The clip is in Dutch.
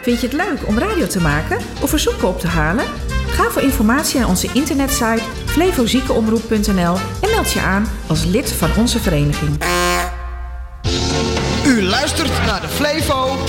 Vind je het leuk om radio te maken of verzoeken op te halen? Ga voor informatie naar onze internetsite flevoziekenomroep.nl en meld je aan als lid van onze vereniging. U luistert naar de Flevo